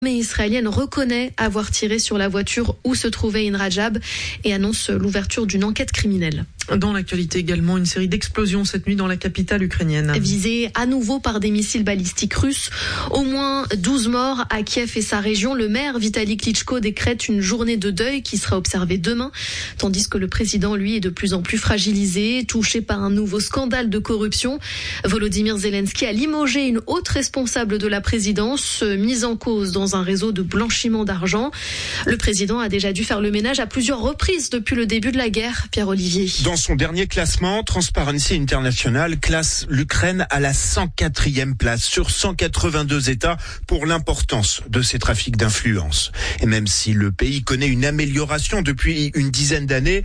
L'armée israélienne reconnaît avoir tiré sur la voiture où se trouvait In Rajab et annonce l'ouverture d'une enquête criminelle. Dans l'actualité également, une série d'explosions cette nuit dans la capitale ukrainienne. Visée à nouveau par des missiles balistiques russes. Au moins 12 morts à Kiev et sa région. Le maire Vitali Klitschko décrète une journée de deuil qui sera observée demain, tandis que le président, lui, est de plus en plus fragilisé, touché par un nouveau scandale de corruption. Volodymyr Zelensky a limogé une haute responsable de la présidence, mise en cause dans un réseau de blanchiment d'argent. Le président a déjà dû faire le ménage à plusieurs reprises depuis le début de la guerre. Pierre-Olivier. Dans son dernier classement, Transparency International classe l'Ukraine à la 104e place sur 182 États pour l'importance de ces trafics d'influence. Et même si le pays connaît une amélioration depuis une dizaine d'années,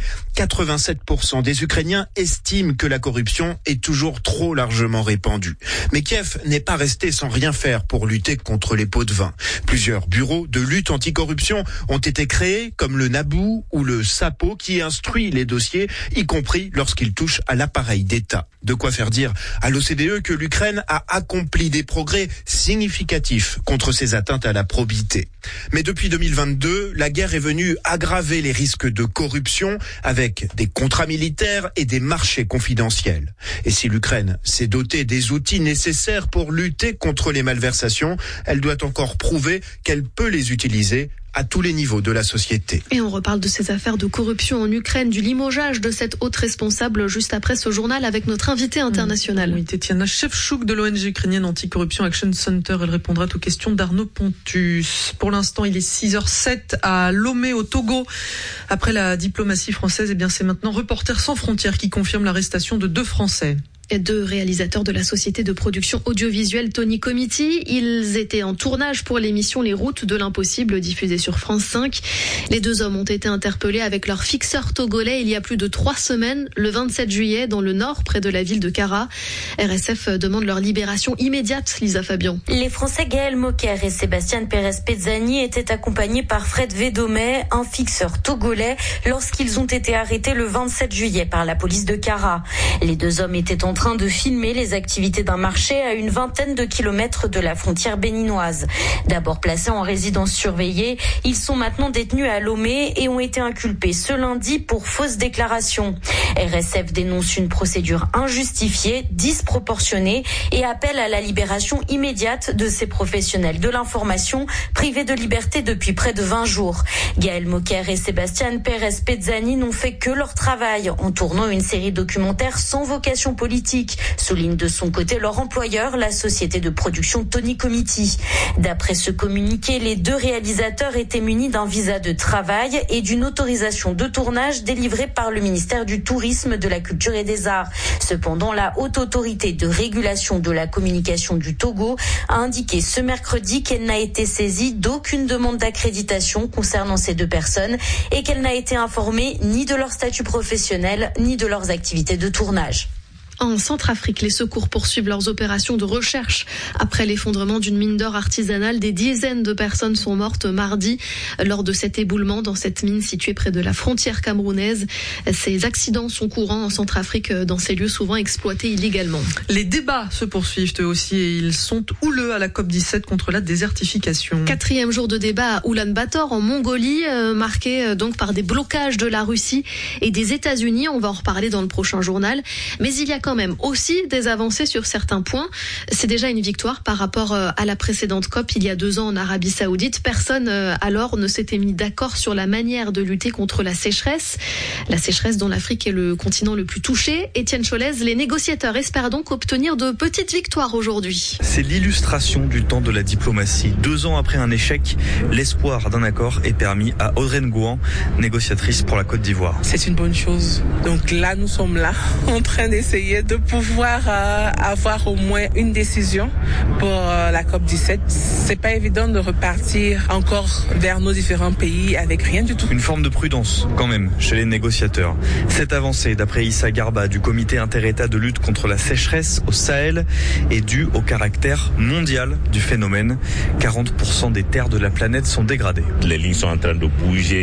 87% des Ukrainiens estiment que la corruption est toujours trop largement répandue. Mais Kiev n'est pas resté sans rien faire pour lutter contre les pots de vin. Plusieurs bureaux de lutte anticorruption ont été créés, comme le NABU ou le SAPO, qui instruit les dossiers, y compris lorsqu'il touche à l'appareil d'État. De quoi faire dire à l'OCDE que l'Ukraine a accompli des progrès significatifs contre ces atteintes à la probité. Mais depuis 2022, la guerre est venue aggraver les risques de corruption avec des contrats militaires et des marchés confidentiels. Et si l'Ukraine s'est dotée des outils nécessaires pour lutter contre les malversations, elle doit encore prouver qu'elle peut les utiliser à tous les niveaux de la société. Et on reparle de ces affaires de corruption en Ukraine, du limogeage de cette haute responsable juste après ce journal avec notre invitée internationale. Oui, Tetiana Shevchuk de l'ONG ukrainienne Anti-Corruption Action Center. Elle répondra aux questions d'Arnaud Pontus. Pour l'instant, il est 6h07 à Lomé au Togo. Après la diplomatie française, c'est maintenant Reporters sans frontières qui confirme l'arrestation de 2 Français. 2 réalisateurs de la société de production audiovisuelle Tony Comity. Ils étaient en tournage pour l'émission Les Routes de l'Impossible diffusée sur France 5. Les 2 hommes ont été interpellés avec leur fixeur togolais il y a plus de 3 semaines, le 27 juillet, dans le nord, près de la ville de Kara. RSF demande leur libération immédiate, Lisa Fabian. Les Français Gaël Moker et Sébastien Pérez-Pezzani étaient accompagnés par Fred Védomé, un fixeur togolais, lorsqu'ils ont été arrêtés le 27 juillet par la police de Kara. Les 2 hommes étaient en train de filmer les activités d'un marché à une vingtaine de kilomètres de la frontière béninoise. D'abord placés en résidence surveillée, ils sont maintenant détenus à Lomé et ont été inculpés ce lundi pour fausse déclaration. RSF dénonce une procédure injustifiée, disproportionnée et appelle à la libération immédiate de ces professionnels de l'information privés de liberté depuis près de 20 jours. Gaël Moker et Sébastien Pérez-Pezzani n'ont fait que leur travail en tournant une série documentaire sans vocation politique, souligne de son côté leur employeur, la société de production Tony Comity. D'après ce communiqué, les 2 réalisateurs étaient munis d'un visa de travail et d'une autorisation de tournage délivrée par le ministère du Tourisme, de la Culture et des Arts. Cependant, la haute autorité de régulation de la communication du Togo a indiqué ce mercredi qu'elle n'a été saisie d'aucune demande d'accréditation concernant ces 2 personnes et qu'elle n'a été informée ni de leur statut professionnel ni de leurs activités de tournage. En Centrafrique, les secours poursuivent leurs opérations de recherche. Après l'effondrement d'une mine d'or artisanale, des dizaines de personnes sont mortes mardi lors de cet éboulement dans cette mine située près de la frontière camerounaise. Ces accidents sont courants en Centrafrique dans ces lieux souvent exploités illégalement. Les débats se poursuivent eux aussi et ils sont houleux à la COP17 contre la désertification. 4e jour de débat à Oulan-Bator en Mongolie, marqué donc par des blocages de la Russie et des États-Unis. On va en reparler dans le prochain journal. Mais il y a quand même aussi des avancées sur certains points. C'est déjà une victoire par rapport à la précédente COP il y a 2 ans en Arabie Saoudite. Personne alors ne s'était mis d'accord sur la manière de lutter contre la sécheresse. La sécheresse dont l'Afrique est le continent le plus touché. Étienne Cholez, les négociateurs espèrent donc obtenir de petites victoires aujourd'hui. C'est l'illustration du temps de la diplomatie. 2 ans après un échec, l'espoir d'un accord est permis à Audrey Ngouan, négociatrice pour la Côte d'Ivoire. C'est une bonne chose. Donc là, nous sommes là en train d'essayer de pouvoir avoir au moins une décision pour la COP17. C'est pas évident de repartir encore vers nos différents pays avec rien du tout. Une forme de prudence quand même chez les négociateurs. Cette avancée, d'après Issa Garba du comité inter-État de lutte contre la sécheresse au Sahel, est due au caractère mondial du phénomène. 40% des terres de la planète sont dégradées. Les lignes sont en train de bouger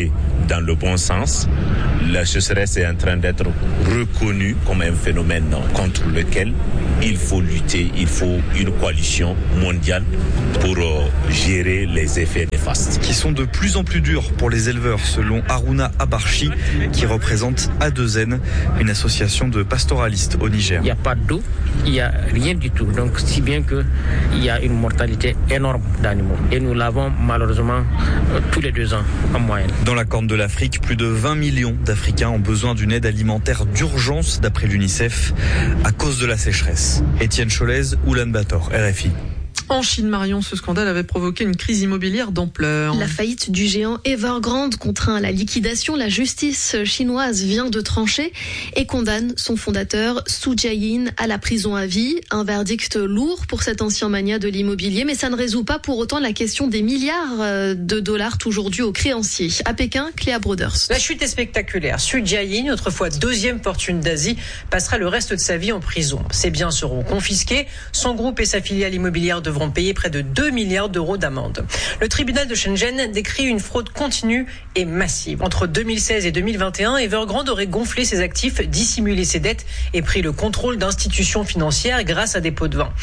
dans le bon sens. La sécheresse est en train d'être reconnue comme un phénomène contre lequel il faut lutter. Il faut une coalition mondiale pour gérer les effets néfastes. Qui sont de plus en plus durs pour les éleveurs, selon Aruna Abarchi, qui représente A2N, une association de pastoralistes au Niger. Il n'y a pas d'eau, il n'y a rien du tout. Donc, si bien qu'il y a une mortalité énorme d'animaux. Et nous l'avons malheureusement tous les 2 ans en moyenne. Dans la Corne de l'Afrique, plus de 20 millions d'Africains ont besoin d'une aide alimentaire d'urgence, d'après l'UNICEF, à cause de la sécheresse. Étienne Cholez, Oulan-Bator, RFI. En Chine, Marion, ce scandale avait provoqué une crise immobilière d'ampleur. La faillite du géant Evergrande contraint à la liquidation. La justice chinoise vient de trancher et condamne son fondateur Su Jiayin à la prison à vie. Un verdict lourd pour cet ancien magnat de l'immobilier, mais ça ne résout pas pour autant la question des milliards de dollars toujours dus aux créanciers. À Pékin, Cléa Broders. La chute est spectaculaire. Su Jiayin, autrefois 2e fortune d'Asie, passera le reste de sa vie en prison. Ses biens seront confisqués. Son groupe et sa filiale immobilière devront payer près de 2 milliards d'euros d'amende. Le tribunal de Shenzhen décrit une fraude continue et massive. Entre 2016 et 2021, Evergrande aurait gonflé ses actifs, dissimulé ses dettes et pris le contrôle d'institutions financières grâce à des pots de vin.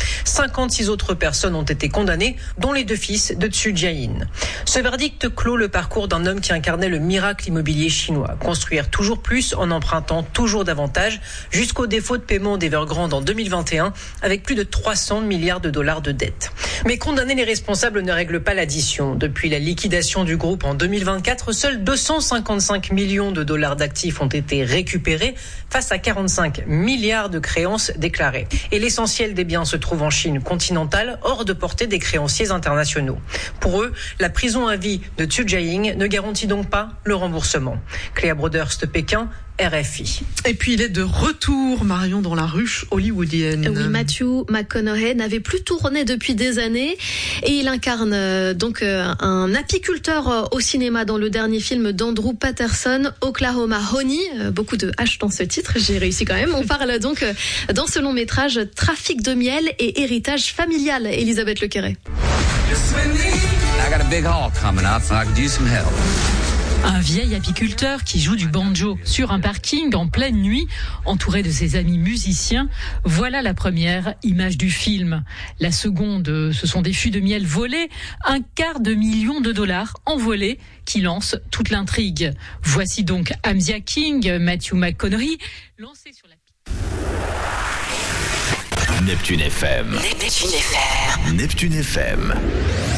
56 autres personnes ont été condamnées, dont les 2 fils de Su Jiayin. Ce verdict clôt le parcours d'un homme qui incarnait le miracle immobilier chinois. Construire toujours plus en empruntant toujours davantage, jusqu'au défaut de paiement d'Evergrande en 2021, avec plus de 300 milliards de dollars de dettes. Mais condamner les responsables ne règle pas l'addition. Depuis la liquidation du groupe en 2024, seuls 255 millions de dollars d'actifs ont été récupérés face à 45 milliards de créances déclarées. Et l'essentiel des biens se trouve en Chine continentale, hors de portée des créanciers internationaux. Pour eux, la prison à vie de Su Jiayin ne garantit donc pas le remboursement. Cléa Broders de Pékin, RFI. Et puis il est de retour, Marion, dans la ruche hollywoodienne. Oui, Matthew McConaughey n'avait plus tourné depuis des années et il incarne donc un apiculteur au cinéma dans le dernier film d'Andrew Patterson, Oklahoma Honey. Beaucoup de H dans ce titre, j'ai réussi quand même. On parle donc dans ce long métrage trafic de miel et héritage familial. Elisabeth Lequeret. I got a big haul coming up and I could use some help. Un vieil apiculteur qui joue du banjo sur un parking en pleine nuit, entouré de ses amis musiciens. Voilà la première image du film. La seconde, ce sont des fûts de miel volés, $250 million envolés qui lancent toute l'intrigue. Voici donc Amzia King, Matthew McConaughey, lancé sur la Neptune FM. Neptune FM.